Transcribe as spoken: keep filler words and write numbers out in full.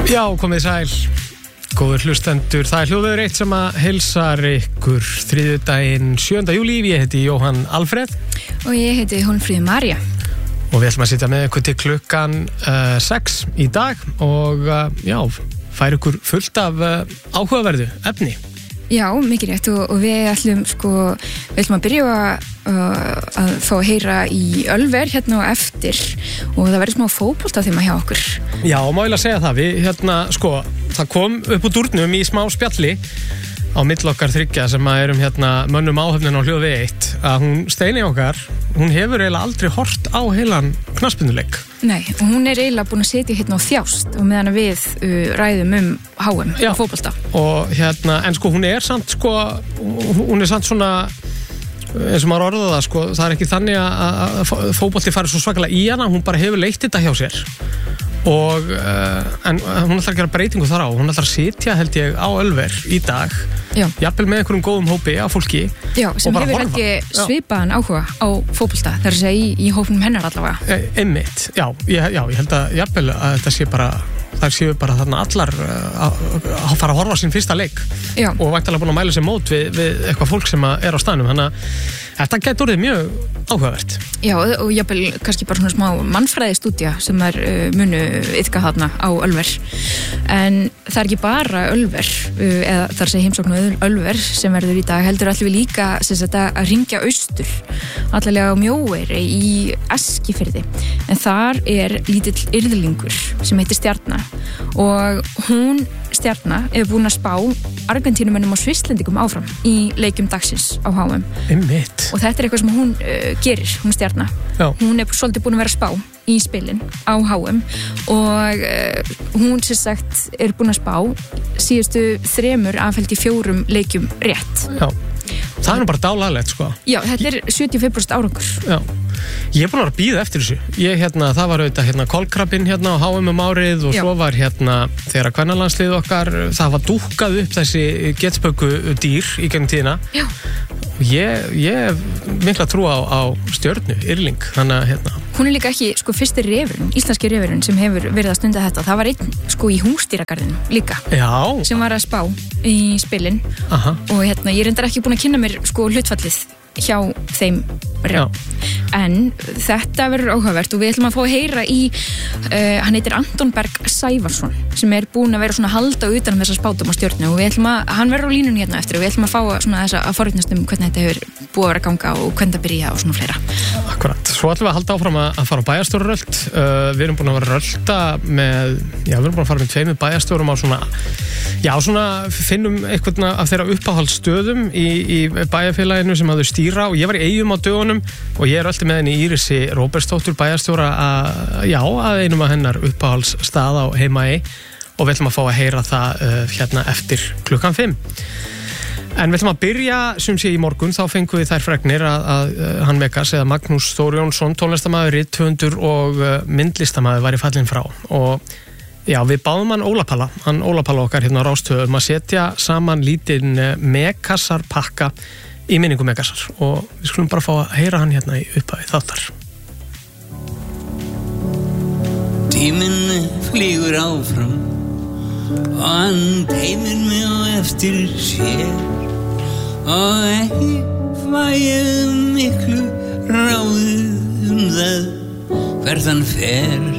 Já, komið sæl, góður hlustendur, það er hljóðveður eitt sem að heilsar ykkur þriðjudaginn sjöunda júlí, ég heiti Jóhann Alfreð og ég heiti Hólmfríður María og við ætlum að sitja með ykkur til klukkan uh, sex í dag og uh, já, færa ykkur fullt af uh, áhugaverðu efni. Já, mikið rétt og, og við ætlum sko, við ætlum að byrja að, uh, að fá að heyra í Ölver hérna á eftir og það verður smá fótboltaþema hjá okkur. Já, má ég að segja það, við hérna, sko, það kom upp úr dúrnum í smá spjalli á milli okkar þriggja sem að erum hérna mönnum áhöfnin á hljóð við eitt að hún Steini okkar, hún hefur eiginlega aldrei hort á heilan knattspyrnuleik. Nei, og hún er eiginlega búin að setja hérna á þjást og meðan við uh, ræðum um H M og fótbolta. Og hérna, en sko hún er samt sko, hún er samt svona eins og maður orðaði það sko, það er ekki þannig að fótbolti fari svo svakalega í hana, hún bara hefur leitt þetta hjá sér. Og uh, en hún ætlar að gera breytingu þar á, hún ætlar að sitja held ég á Ölver í dag, jafnvel með einhverjum góðum hópi af fólki. Já, sem hefur horfa. Ekki svipaðan áhuga á fótbolta, þar að segja í, í hópnum hennar allavega. E, einmitt, já, ég, já, ég held að jafnvel að þetta sé bara, þar séu bara þarna allar að, að fara að horfa sín fyrsta leik já. Og væntanlega búin að mæla sér mót við, við eitthvað fólk sem er á staðnum, þannig að þetta gæti orðið mjög áhugavert. Já, og jafnvel kannski bara svona smá mannfræðistúdía sem er uh, munu yfka þarna á Ölver. En það er ekki bara Ölver, uh, eða þar sé heimsóknu Ölver sem verður í dag, heldur allir við líka sem sagt að ringja austur, allavega á Mjóeyri í Eskifirði. En þar er lítill yrðlingur sem heitir Stjarna og hún Stjarna er búin að spá Argentínumönnum og Svisslendingum áfram í leikjum dagsins á H M. Einmitt. Og þetta er eitthvað sem hún uh, gerir, hún Stjarna. Já. Hún er svolítið búin að vera að spá í spilin á H M og uh, hún sem sagt er búin að spá síðustu þremur af held í fjórum leikjum rétt. Já, það er nú bara dálalegt sko. Já, þetta er sjötíu og fimm prósent árangur. Já, ég er búin að vera að bíða eftir þessu. Ég hérna, það var auðvitað hérna kolkrabbinn hérna á H M um árið og Já. Svo var hérna þegar kvennalandslið okkar, það var dúkkað upp þessi getspöku dýr í gegnum tíðina. Já. Ég, ég mikla trú á, á stjörnu, Yrling, þannig að hérna. Hún er líka ekki, sko, fyrsti refurinn, íslenski refurinn sem hefur verið að stunda þetta. Það var einn, sko, í húsdýragarðinum líka. Já. Sem var að spá í spilin. Aha. Og hérna, ég er reyndar ekki búin að kynna mér, sko, hlutfallið hjá þeim ref. En þetta verður áhugavert og við ætlum að fá að heyra í, uh, hann heitir Anton Berg Sævarsson sem er búin að vera svona að halda utan um þessa spátum á stjörnu og við ætlum að, hann verður á línunni hérna eftir og við ætlum að fá svona þessa að forritnast um hvernig þetta hefur búið að vera að ganga og hvernig það byrja og svona fleira. Akkurat, svo ætlum við að halda áfram að, að fara á bæjarstjóraröld. Uh, við erum búin að vera að rölda með, já, við erum búin að fara með tveimur bæjarstjórum á svona, já, svona finnum eitthvað af þeirra uppáhaldsstöðum í, í bæjarfélaginu sem hafðu stýra og ég var í Eyjum á dögunum og ég er alltaf með henni Írisi Róbertsdóttur bæjarstjóra að, já, að einum af hennar uppáhaldsstað á Heimaey og við ætlum að fá að heyra það uh, hérna eftir klukkan fimm. En við ætlum að byrja, sem sé í morgun, þá fengum við þær fregnir að, að, að hann Megas eða Magnús Þór Jónsson, tónlistarmaður, rithöfundur og uh, myndlistamaður væri fallinn frá og já, við báðum hann Óla Palla, hann Óla Palla okkar hérna á Rástöðum að setja saman lítinn uh, Megasar pakka í minningu Megasar og við skulum bara fá að heyra hann hérna í upphafi þáttar. Tíminn flýgur áfram og hann teymir mig á eftir sér og ekki fæ ég miklu ráðið um það hvert hann fer.